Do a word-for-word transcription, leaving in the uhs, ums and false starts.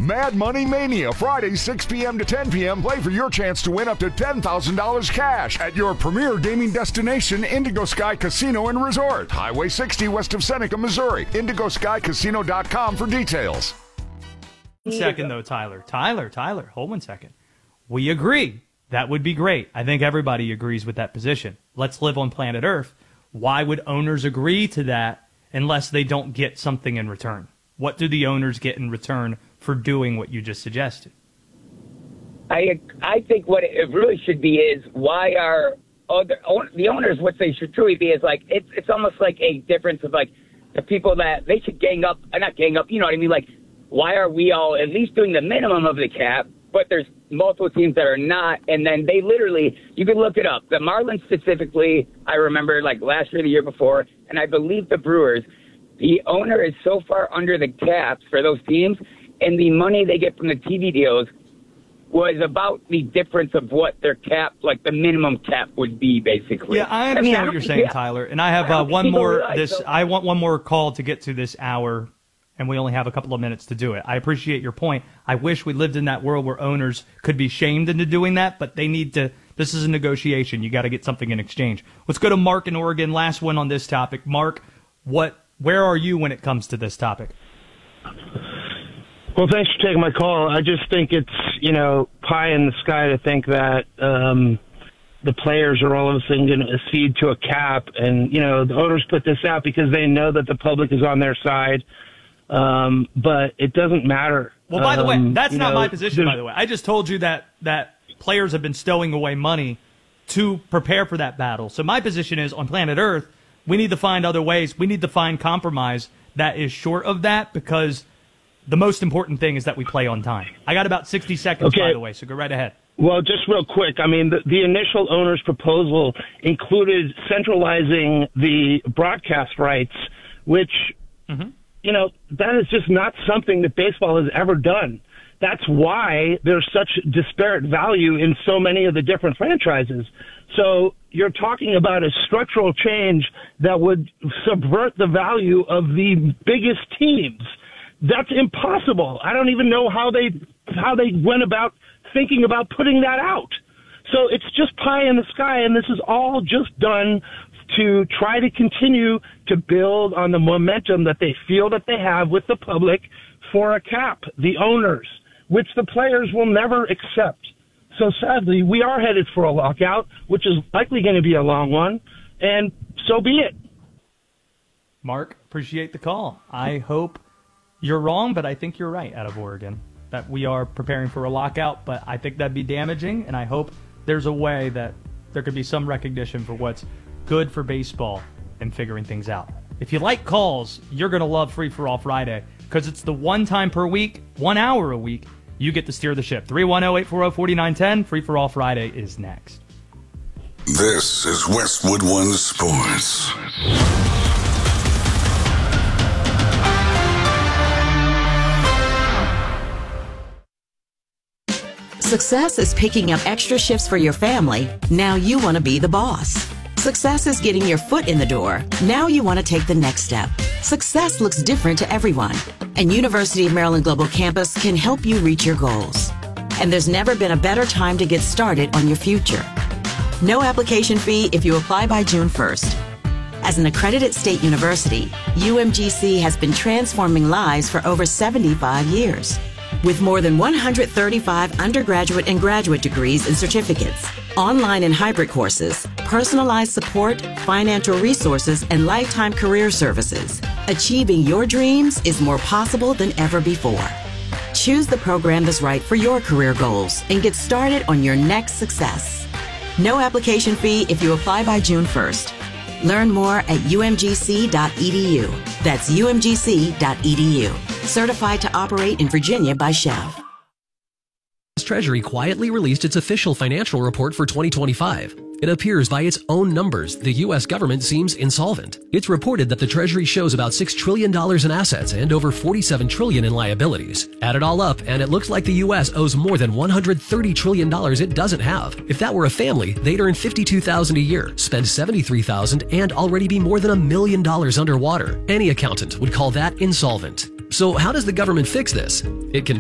Mad Money Mania, Friday, six p.m. to ten p.m. Play for your chance to win up to ten thousand dollars cash at your premier gaming destination, Indigo Sky Casino and Resort. Highway sixty west of Seneca, Missouri. indigo sky casino dot com for details. One second, though, Tyler. Tyler, Tyler, hold one second. We agree. That would be great. I think everybody agrees with that position. Let's live on planet Earth. Why would owners agree to that unless they don't get something in return? What do the owners get in return for doing what you just suggested? I I think what it really should be is why are other the owners, what they should truly be is like, it's it's almost like a difference of like the people that they should gang up, not gang up, you know what I mean? Like, why are we all at least doing the minimum of the cap, but there's multiple teams that are not, and then they literally, you can look it up. The Marlins specifically, I remember like last year, the year before, and I believe the Brewers, the owner is so far under the caps for those teams, and the money they get from the T V deals was about the difference of what their cap, like the minimum cap would be, basically. Yeah, I understand I mean, what you're saying, yeah. Tyler. And I have uh, one more. Realize, This so. I want one more call to get to this hour, and we only have a couple of minutes to do it. I appreciate your point. I wish we lived in that world where owners could be shamed into doing that, but they need to. This is a negotiation. You got to get something in exchange. Let's go to Mark in Oregon. Last one on this topic. Mark, what? Where are you when it comes to this topic? Well, thanks for taking my call. I just think it's, you know, pie in the sky to think that um, the players are all of a sudden going to accede to a cap. And, you know, the owners put this out because they know that the public is on their side. Um, but it doesn't matter. Well, by the way, Um, that's you not know, my position, by the way. I just told you that, that players have been stowing away money to prepare for that battle. So my position is, on planet Earth, we need to find other ways. We need to find compromise that is short of that, because the most important thing is that we play on time. I got about sixty seconds, Okay. by the way, so go right ahead. Well, just real quick, I mean, the, the initial owner's proposal included centralizing the broadcast rights, which, Mm-hmm. you know, that is just not something that baseball has ever done. That's why there's such disparate value in so many of the different franchises. So you're talking about a structural change that would subvert the value of the biggest teams. That's impossible. I don't even know how they how they went about thinking about putting that out. So it's just pie in the sky, and this is all just done to try to continue to build on the momentum that they feel that they have with the public for a cap, the owners, which the players will never accept. So sadly, we are headed for a lockout, which is likely going to be a long one, and so be it. Mark, appreciate the call. I hope you're wrong, but I think you're right out of Oregon, that we are preparing for a lockout, but I think that'd be damaging, and I hope there's a way that there could be some recognition for what's good for baseball and figuring things out. If you like calls, you're going to love Free For All Friday, because it's the one time per week, one hour a week, you get to steer the ship. three one zero, eight four zero, four nine one zero. Free For All Friday is next. This is Westwood One Sports. Success is picking up extra shifts for your family. Now you want to be the boss. Success is getting your foot in the door. Now you want to take the next step. Success looks different to everyone, and University of Maryland Global Campus can help you reach your goals. And there's never been a better time to get started on your future. No application fee if you apply by June first. As an accredited state university, U M G C has been transforming lives for over seventy-five years. With more than one hundred thirty-five undergraduate and graduate degrees and certificates, online and hybrid courses, personalized support, financial resources, and lifetime career services, achieving your dreams is more possible than ever before. Choose the program that's right for your career goals and get started on your next success. No application fee if you apply by June first. Learn more at U M G C dot E D U. That's U M G C dot E D U. Certified to operate in Virginia by Chev. Treasury quietly released its official financial report for twenty twenty-five. It appears by its own numbers the U S government seems insolvent. It's reported that the Treasury shows about six trillion dollars in assets and over forty-seven trillion dollars in liabilities. Add it all up, and it looks like the U S owes more than one hundred thirty trillion dollars it doesn't have. If that were a family, they'd earn fifty-two thousand dollars a year, spend seventy-three thousand dollars, and already be more than a million dollars underwater. Any accountant would call that insolvent. So how does the government fix this? It can